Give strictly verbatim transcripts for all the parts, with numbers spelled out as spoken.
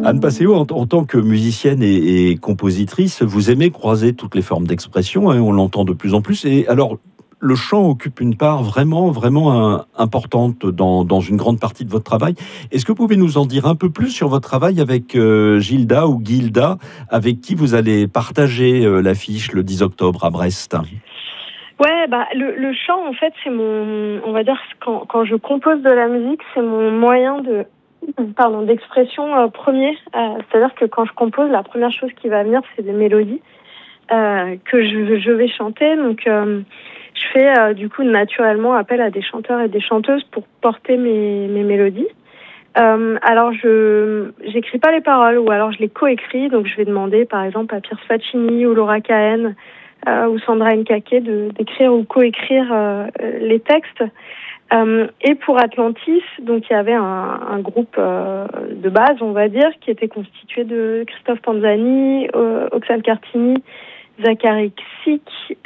Anne Passeo, en, en tant que musicienne et, et compositrice, vous aimez croiser toutes les formes d'expression, hein, on l'entend de plus en plus. Et alors, le chant occupe une part vraiment, vraiment un, importante dans, dans une grande partie de votre travail. Est-ce que vous pouvez nous en dire un peu plus sur votre travail avec euh, Gilda ou Gilda, avec qui vous allez partager euh, l'affiche le dix octobre à Brest? Ouais, bah le, le chant, en fait, c'est mon, on va dire, quand, quand je compose de la musique, c'est mon moyen de, pardon, d'expression euh, premier. Euh, c'est-à-dire que quand je compose, la première chose qui va venir, c'est des mélodies euh, que je, je vais chanter. Donc, euh, je fais euh, du coup naturellement appel à des chanteurs et des chanteuses pour porter mes, mes mélodies. Euh, alors, je j'écris pas les paroles, ou alors je les coécris. Donc, je vais demander, par exemple, à Pierce Faccini ou Laura Cahen euh, ou Sandra Nkake de d'écrire ou coécrire euh, les textes. Euh, et pour Atlantis, donc il y avait un, un groupe euh, de base, on va dire, qui était constitué de Christophe Panzani, euh, Oxane Cartini, Zachary Xic,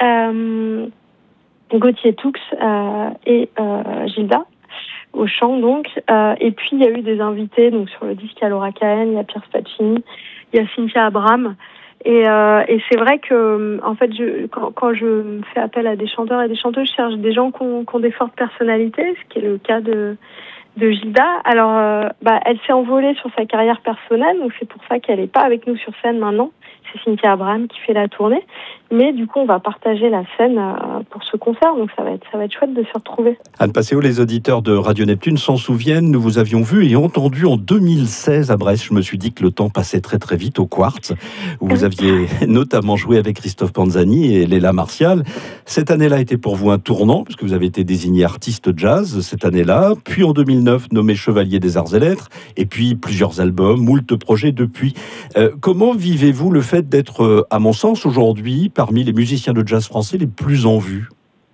euh, Gauthier Toux euh, et euh, Gilda au chant, donc. Euh, et puis il y a eu des invités, donc sur le disque, il y a Laura Cahen, il y a Pierce Faccini, il y a Cynthia Abraham. Et, euh, et c'est vrai que, en fait, je, quand, quand je fais appel à des chanteurs et des chanteuses, je cherche des gens qui ont, qui ont des fortes personnalités, ce qui est le cas de, de Gilda. Alors, euh, bah, elle s'est envolée sur sa carrière personnelle, donc c'est pour ça qu'elle n'est pas avec nous sur scène maintenant. C'est Cynthia Abraham qui fait la tournée. Mais du coup, on va partager la scène euh, pour ce concert, donc ça va être, ça va être chouette de se retrouver. Anne Passeo, les auditeurs de Radio Neptune s'en souviennent, nous vous avions vu et entendu en deux mille seize à Brest. Je me suis dit que le temps passait très très vite au Quartz, où vous aviez notamment joué avec Christophe Panzani et Léla Martial. Cette année-là était pour vous un tournant, puisque vous avez été désigné artiste jazz cette année-là, puis en deux mille neuf nommé chevalier des arts et lettres, et puis plusieurs albums, moult projets depuis. Euh, comment vivez-vous le fait d'être, euh, à mon sens, aujourd'hui, parmi les musiciens de jazz français les plus en vue?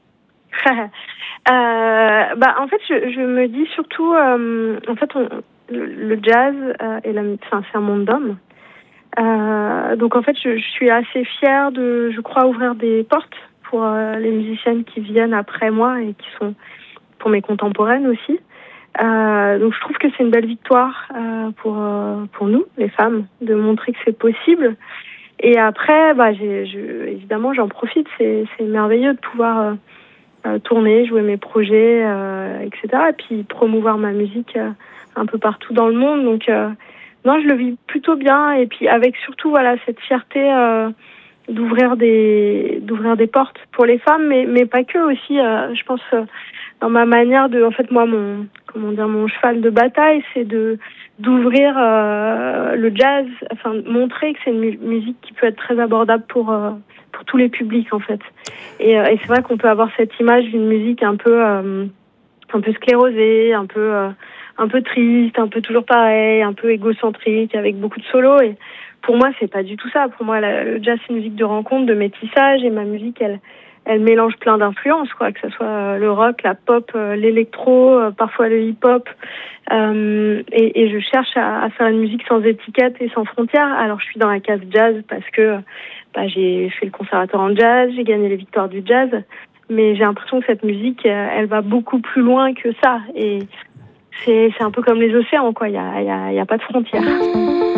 Euh, bah, en fait, je, je me dis surtout, euh, en fait, on, le, le jazz euh, et la, enfin, c'est un monde d'hommes. Euh, donc, en fait, je, je suis assez fière de, je crois, ouvrir des portes pour euh, les musiciennes qui viennent après moi et qui sont pour mes contemporaines aussi. Euh, donc, je trouve que c'est une belle victoire euh, pour euh, pour nous, les femmes, de montrer que c'est possible. Et après, bah, j'ai, je, évidemment, j'en profite. C'est, c'est merveilleux de pouvoir euh, Euh, tourner, jouer mes projets, euh, et cetera. Et puis promouvoir ma musique euh, un peu partout dans le monde. Donc euh, non, je le vis plutôt bien. Et puis avec surtout voilà cette fierté euh, d'ouvrir des d'ouvrir des portes pour les femmes, mais mais pas que aussi. Euh, je pense euh, dans ma manière de, en fait moi mon comment dire mon cheval de bataille, c'est de d'ouvrir euh, le jazz, enfin montrer que c'est une mu- musique qui peut être très abordable pour euh, pour tous les publics en fait. Et, euh, et c'est vrai qu'on peut avoir cette image d'une musique un peu euh, un peu sclérosée, un peu euh, un peu triste, un peu toujours pareil, un peu égocentrique, avec beaucoup de solos. Et pour moi, c'est pas du tout ça. Pour moi, la, le jazz, c'est une musique de rencontre, de métissage, et ma musique, elle elle mélange plein d'influences, quoi, que ce soit euh, le rock, la pop, euh, l'électro, euh, parfois le hip-hop. Euh, et, et je cherche à, à faire une musique sans étiquette et sans frontières. Alors, je suis dans la case jazz parce que bah, j'ai fait le conservatoire en jazz, j'ai gagné les victoires du jazz. Mais j'ai l'impression que cette musique, euh, elle va beaucoup plus loin que ça. Et c'est, c'est un peu comme les océans, quoi. Il y a, il y a, il y a pas de frontières.